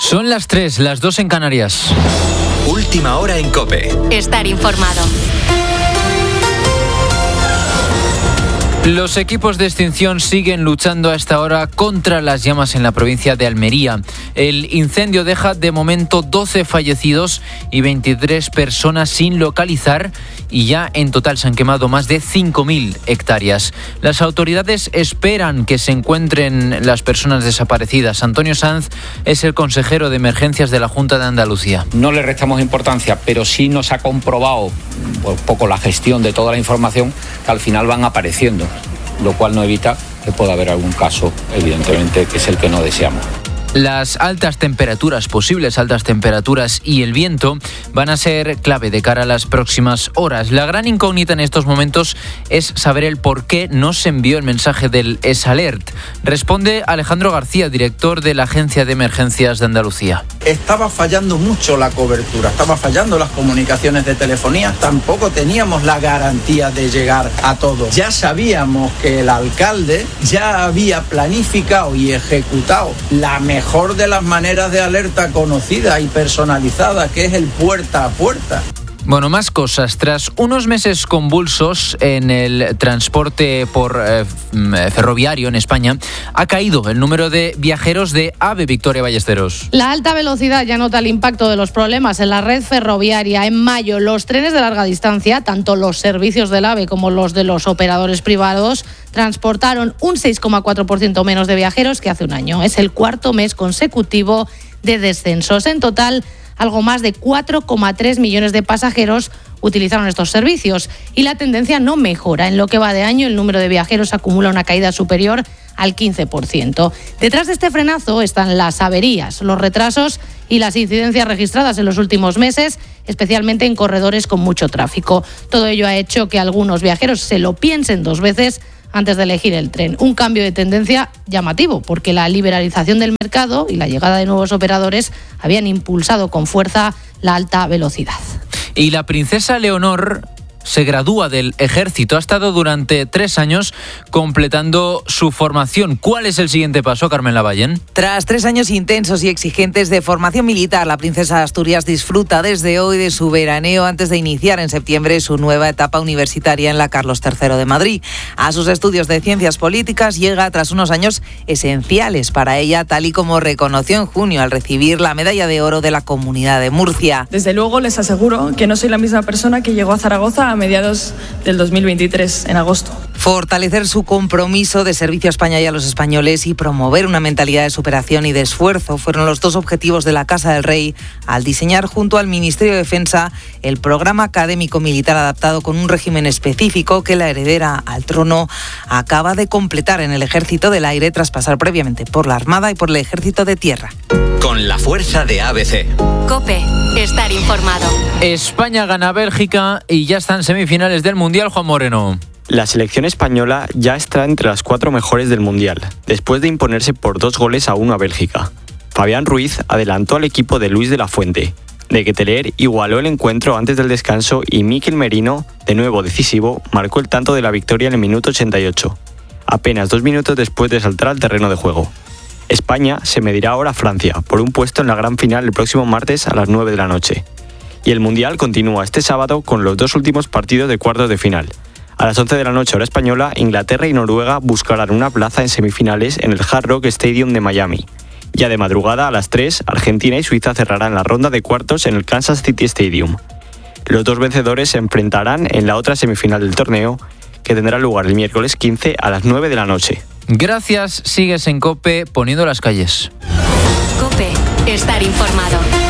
Son las 3, las 2 en Canarias. Última hora en COPE. Estar informado. Los equipos de extinción siguen luchando a esta hora contra las llamas en la provincia de Almería. El incendio deja de momento 12 fallecidos y 23 personas sin localizar y ya en total se han quemado más de 5.000 hectáreas. Las autoridades esperan que se encuentren las personas desaparecidas. Antonio Sanz es el consejero de emergencias de la Junta de Andalucía. No le restamos importancia, pero sí nos ha comprobado un poco la gestión de toda la información que al final van apareciendo, lo cual no evita que pueda haber algún caso, evidentemente, que es el que no deseamos. Las posibles altas temperaturas y el viento van a ser clave de cara a las próximas horas. La gran incógnita en estos momentos es saber el por qué no se envió el mensaje del EsAlert. Responde Alejandro García, director de la Agencia de Emergencias de Andalucía. Estaba fallando mucho la cobertura, estaba fallando las comunicaciones de telefonía, tampoco teníamos la garantía de llegar a todos. Ya sabíamos que el alcalde ya había planificado y ejecutado la mejor de las maneras de alerta conocida y personalizada, que es el puerta a puerta. Bueno, más cosas. Tras unos meses convulsos en el transporte por ferroviario en España, ha caído el número de viajeros de AVE. Victoria Ballesteros. La alta velocidad ya nota el impacto de los problemas en la red ferroviaria. En mayo, los trenes de larga distancia, tanto los servicios del AVE como los de los operadores privados, transportaron un 6,4% menos de viajeros que hace un año. Es el cuarto mes consecutivo de descensos. En total, algo más de 4,3 millones de pasajeros utilizaron estos servicios y la tendencia no mejora. En lo que va de año, el número de viajeros acumula una caída superior al 15%. Detrás de este frenazo están las averías, los retrasos y las incidencias registradas en los últimos meses, especialmente en corredores con mucho tráfico. Todo ello ha hecho que algunos viajeros se lo piensen dos veces antes de elegir el tren. Un cambio de tendencia llamativo, porque la liberalización del mercado y la llegada de nuevos operadores habían impulsado con fuerza la alta velocidad. Y la princesa Leonor se gradúa del ejército. Ha estado durante 3 años completando su formación. ¿Cuál es el siguiente paso, Carmen Lavallén? Tras 3 años intensos y exigentes de formación militar, la princesa de Asturias disfruta desde hoy de su veraneo antes de iniciar en septiembre su nueva etapa universitaria en la Carlos III de Madrid. A sus estudios de ciencias políticas llega tras unos años esenciales para ella, tal y como reconoció en junio al recibir la medalla de oro de la Comunidad de Murcia. Desde luego les aseguro que no soy la misma persona que llegó a Zaragoza a mediados del 2023, en agosto. Fortalecer su compromiso de servicio a España y a los españoles y promover una mentalidad de superación y de esfuerzo fueron los 2 objetivos de la Casa del Rey al diseñar junto al Ministerio de Defensa el programa académico militar adaptado con un régimen específico que la heredera al trono acaba de completar en el Ejército del Aire tras pasar previamente por la Armada y por el Ejército de Tierra. Con la fuerza de ABC. COPE. Estar informado. España gana a Bélgica y ya están semifinales del Mundial. Juan Moreno. La selección española ya está entre las 4 mejores del Mundial, después de imponerse por 2-1 a Bélgica. Fabián Ruiz adelantó al equipo de Luis de la Fuente. De Ketelaere igualó el encuentro antes del descanso y Mikel Merino, de nuevo decisivo, marcó el tanto de la victoria en el minuto 88, apenas 2 minutos después de saltar al terreno de juego. España se medirá ahora a Francia por un puesto en la gran final el próximo martes a las 9 de la noche. Y el Mundial continúa este sábado con los 2 últimos partidos de cuartos de final. A las 11 de la noche hora española, Inglaterra y Noruega buscarán una plaza en semifinales en el Hard Rock Stadium de Miami. Ya de madrugada a las 3, Argentina y Suiza cerrarán la ronda de cuartos en el Kansas City Stadium. Los 2 vencedores se enfrentarán en la otra semifinal del torneo, que tendrá lugar el miércoles 15 a las 9 de la noche. Gracias, sigues en COPE poniendo las calles. COPE. Estar informado.